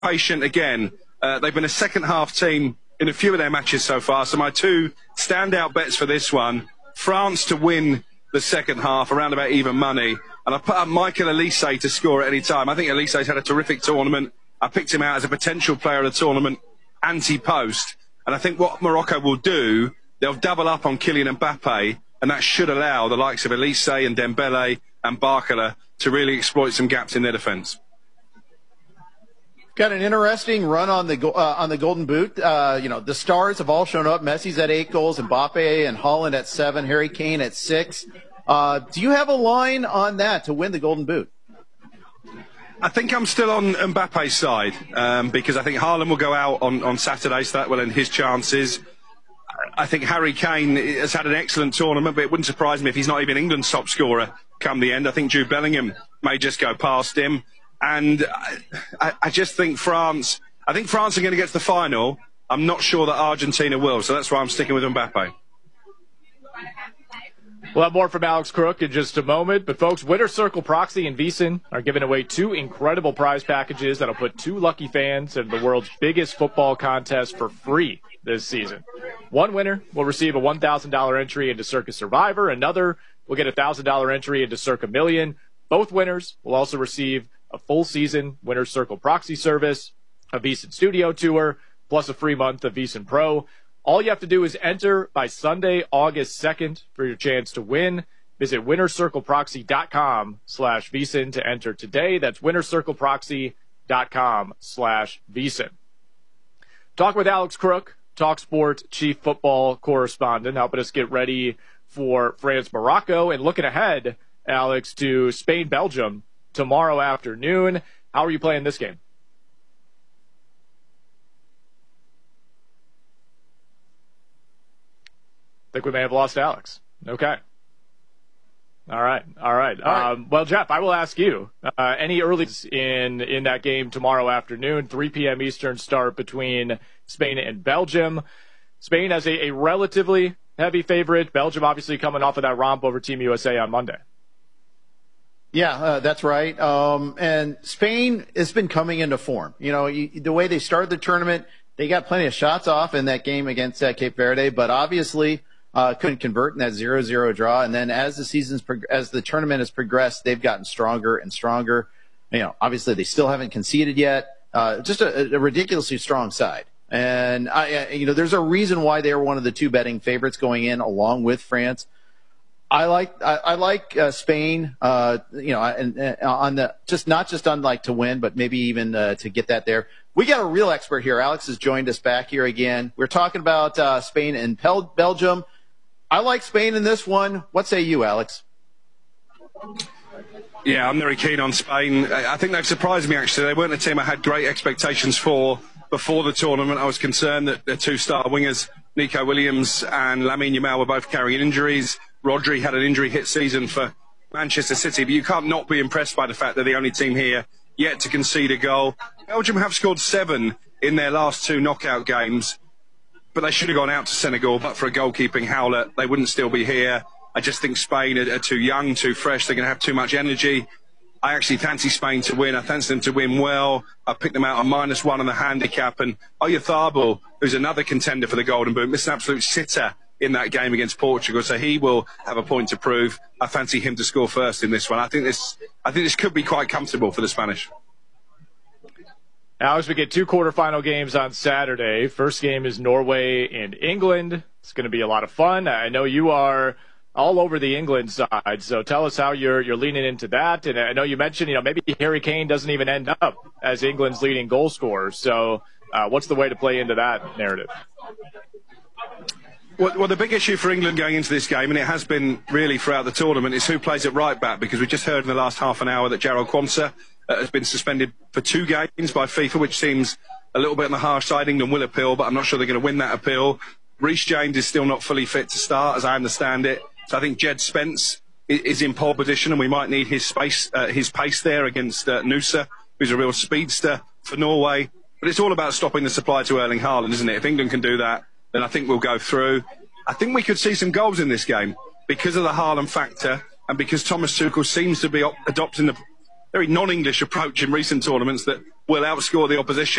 patient again. They've been a second-half team in a few of their matches so far. So my two standout bets for this one, France to win the second half, around about even money. And I put up Michael Elise to score at any time. I think Elise's had a terrific tournament. I picked him out as a potential player of the tournament, anti-post. And I think what Morocco will do, they'll double up on Kylian Mbappe, and that should allow the likes of Elise and Dembele and Barcola to really exploit some gaps in their defence. Got an interesting run on the Golden Boot. The stars have all shown up. Messi's at 8 goals, Mbappe and Haaland at 7, Harry Kane at 6. Do you have a line on that to win the Golden Boot? I think I'm still on Mbappe's side because I think Haaland will go out on Saturday, so that will end his chances. I think Harry Kane has had an excellent tournament, but it wouldn't surprise me if he's not even England's top scorer come the end. I think Jude Bellingham may just go past him. And I just think France are going to get to the final. I'm not sure that Argentina will, so that's why I'm sticking with Mbappe. We'll have more from Alex Crook in just a moment. But, folks, Winner's Circle Proxy and VSiN are giving away 2 incredible prize packages that'll put 2 lucky fans in the world's biggest football contest for free this season. One winner will receive a $1,000 entry into Circa Survivor. Another will get a $1,000 entry into Circa Million. Both winners will also receive a full season Winner's Circle Proxy service, a VSiN Studio Tour, plus a free month of VSiN Pro. All you have to do is enter by Sunday, August 2nd for your chance to win. Visit winnercircleproxy.com/VSiN to enter today. That's winnercircleproxy.com/VSiN. Talk with Alex Crook, TalkSport chief football correspondent, helping us get ready for France-Morocco and looking ahead, Alex, to Spain-Belgium tomorrow afternoon. How are you playing this game? I think we may have lost Alex. Okay. All right. Well, Jeff, I will ask you, any early in that game tomorrow afternoon, 3 p.m. Eastern start between Spain and Belgium. Spain has a relatively heavy favorite. Belgium obviously coming off of that romp over Team USA on Monday. Yeah, that's right. And Spain has been coming into form. The way they started the tournament, they got plenty of shots off in that game against Cape Verde, but obviously couldn't convert in that 0-0 draw. And then as the tournament has progressed, they've gotten stronger and stronger. Obviously they still haven't conceded yet. Just a ridiculously strong side. And there's a reason why they were one of the 2 betting favorites going in, along with France. I like Spain. And on the not just on to win, but maybe even to get that there. We got a real expert here. Alex has joined us back here again. We're talking about Spain and Belgium. I like Spain in this one. What say you, Alex? Yeah, I'm very keen on Spain. I think they've surprised me, actually. They weren't a team I had great expectations for before the tournament. I was concerned that their 2 star wingers, Nico Williams and Lamine Yamal, were both carrying injuries. Rodri had an injury-hit season for Manchester City, but you can't not be impressed by the fact they're the only team here yet to concede a goal. Belgium have scored 7 in their last 2 knockout games, but they should have gone out to Senegal, but for a goalkeeping howler, they wouldn't still be here. I just think Spain are too young, too fresh. They're going to have too much energy. I actually fancy Spain to win. I fancy them to win well. I picked them out on -1 on the handicap. And Oyarzabal, who's another contender for the Golden Boot, missed an absolute sitter in that game against Portugal, so he will have a point to prove. I fancy him to score first in this one. I think this could be quite comfortable for the Spanish. Alex, we get 2 quarterfinal games on Saturday. First game is Norway and England. It's going to be a lot of fun. I know you are all over the England side, so tell us how you're leaning into that. And I know you mentioned, maybe Harry Kane doesn't even end up as England's leading goal scorer. So what's the way to play into that narrative? Well, the big issue for England going into this game, and it has been really throughout the tournament, is who plays at right back, because we just heard in the last half an hour that Jarrell Quansah has been suspended for 2 games by FIFA, which seems a little bit on the harsh side. England will appeal, but I'm not sure they're going to win that appeal. Reece James is still not fully fit to start, as I understand it. So I think Jed Spence is in pole position, and we might need his pace there against Nusa, who's a real speedster for Norway. But it's all about stopping the supply to Erling Haaland, isn't it? If England can do that, then I think we'll go through. I think we could see some goals in this game because of the Haaland factor and because Thomas Tuchel seems to be adopting the very non-English approach in recent tournaments that will outscore the opposition.